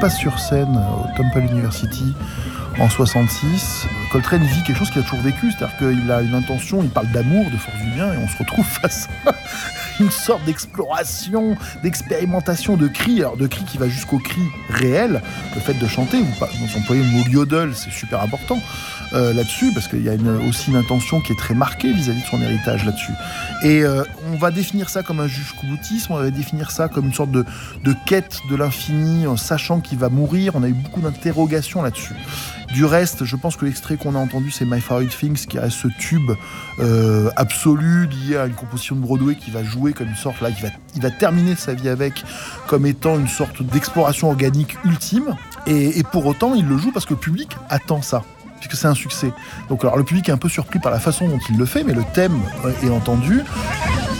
passe sur scène au Temple University en 66. Coltrane vit quelque chose qu'il a toujours vécu, c'est-à-dire qu'il a une intention, il parle d'amour, de force du bien, et on se retrouve face à une sorte d'exploration, d'expérimentation de cris, alors de cris qui va jusqu'au cri réel, le fait de chanter, vous employez le mot yodel, c'est super important là-dessus, parce qu'il y a aussi une intention qui est très marquée vis-à-vis de son héritage là-dessus. Et on va définir ça comme un jusqu'au boutisme, on va définir ça comme une sorte de quête de l'infini, en sachant qu'il va mourir, on a eu beaucoup d'interrogations là-dessus. Du reste, je pense que l'extrait qu'on a entendu, c'est My Favorite Things, qui reste ce tube absolu lié à une composition de Broadway qui va jouer comme une sorte, là, il va terminer sa vie avec, comme étant une sorte d'exploration organique ultime. Et pour autant, il le joue parce que le public attend ça, puisque c'est un succès. Donc alors, le public est un peu surpris par la façon dont il le fait, mais le thème est entendu.